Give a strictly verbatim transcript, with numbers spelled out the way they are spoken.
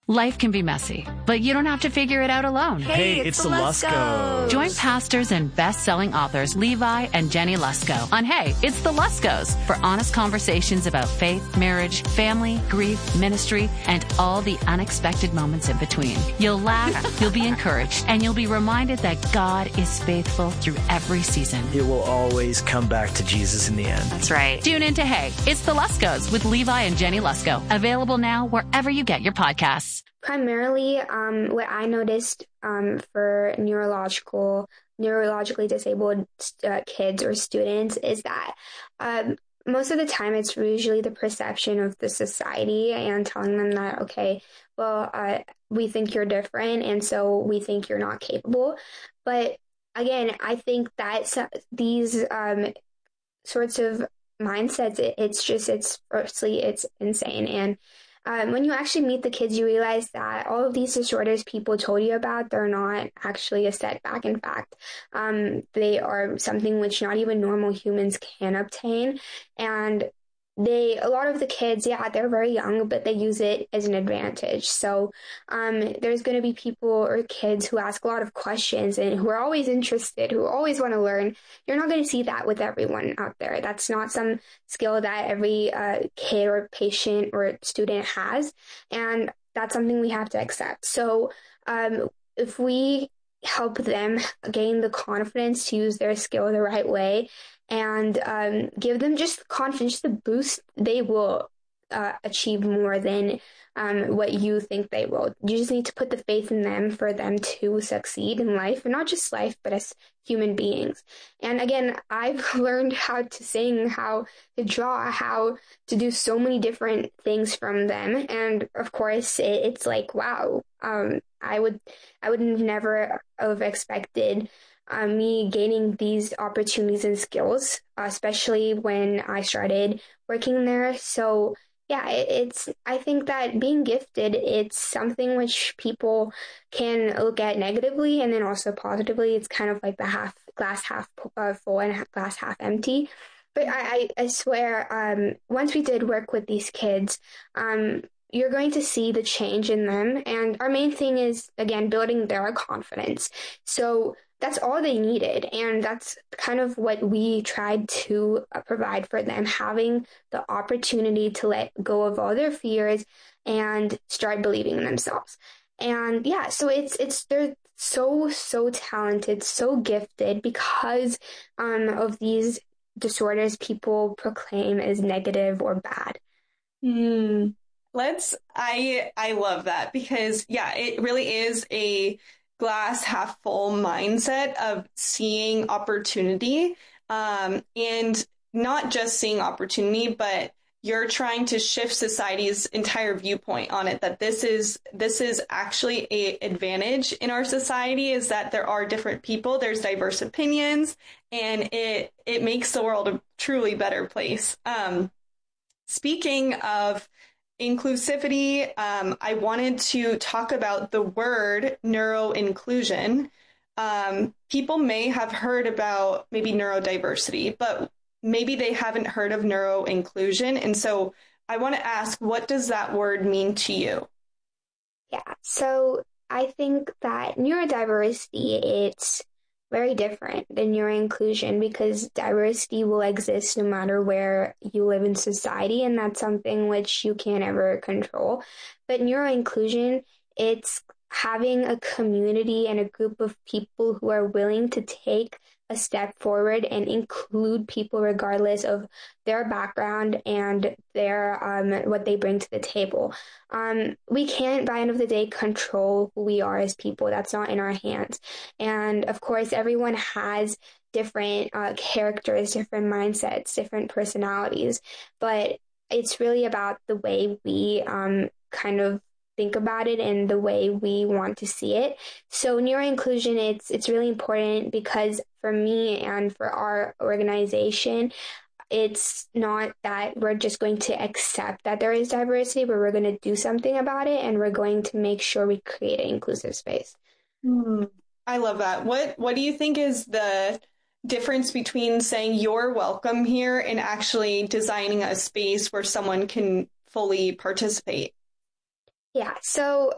Life can be messy, but you don't have to figure it out alone. Hey, it's, it's the Luskos. Join pastors and best-selling authors Levi and Jenny Lusko on Hey, It's the Luskos for honest conversations about faith, marriage, family, grief, ministry, and all the unexpected moments in between. You'll laugh, you'll be encouraged, and you'll be reminded that God is faithful through every season. It will always come back to Jesus in the end. That's right. Tune in to Hey, It's the Luskos with Levi and Jenny Lusko. Available now wherever you get your podcasts. Primarily, um, what I noticed um, for neurological, neurologically disabled uh, kids or students is that um, most of the time it's usually the perception of the society and telling them that, okay, well, uh, we think you're different and so we think you're not capable. But again, I think that these um, sorts of mindsets, it, it's just, it's firstly, it's insane. And Um, when you actually meet the kids, you realize that all of these disorders people told you about, they're not actually a setback. In fact, um, they are something which not even normal humans can obtain. And they, a lot of the kids, yeah, they're very young, but they use it as an advantage. So um, there's going to be people or kids who ask a lot of questions and who are always interested, who always want to learn. You're not going to see that with everyone out there. That's not some skill that every uh, kid or patient or student has. And that's something we have to accept. So um, if we help them gain the confidence to use their skill the right way, and um, give them just confidence, the boost, they will uh, achieve more than um, what you think they will. You just need to put the faith in them for them to succeed in life, and not just life, but as human beings. And again, I've learned how to sing, how to draw, how to do so many different things from them. And of course, it, it's like, wow, um, I would, I would never have expected Uh, me gaining these opportunities and skills, uh, especially when I started working there. So yeah, it, it's, I think that being gifted, it's something which people can look at negatively and then also positively. It's kind of like the half glass half uh, full and glass half empty. But I, I, I swear, um, once we did work with these kids, um, you're going to see the change in them. And our main thing is, again, building their confidence. So that's all they needed. And that's kind of what we tried to uh, provide for them, having the opportunity to let go of all their fears and start believing in themselves. And yeah, so it's, it's, they're so, so talented, so gifted because um, of these disorders people proclaim as negative or bad. Mm. Let's, I, I love that because yeah, it really is a glass half full mindset of seeing opportunity, um, and not just seeing opportunity, but you're trying to shift society's entire viewpoint on it, that this is, this is actually a advantage in our society, is that there are different people, there's diverse opinions, and it, it makes the world a truly better place. Um, speaking of inclusivity, um, I wanted to talk about the word neuro-inclusion. Um, people may have heard about maybe neurodiversity, but maybe they haven't heard of neuro-inclusion. And so I want to ask, what does that word mean to you? Yeah, so I think that neurodiversity, it's very different than neuro-inclusion because diversity will exist no matter where you live in society, and that's something which you can't ever control. But neuro-inclusion, it's having a community and a group of people who are willing to take a step forward and include people regardless of their background and their um, what they bring to the table. Um, we can't, by the end of the day, control who we are as people. That's not in our hands. And of course, everyone has different uh, characters, different mindsets, different personalities. But it's really about the way we um, kind of think about it and the way we want to see it. So neuro-inclusion, it's it's really important because for me and for our organization, it's not that we're just going to accept that there is diversity, but we're going to do something about it, and we're going to make sure we create an inclusive space. Mm, I love that. What What do you think is the difference between saying you're welcome here and actually designing a space where someone can fully participate? Yeah, so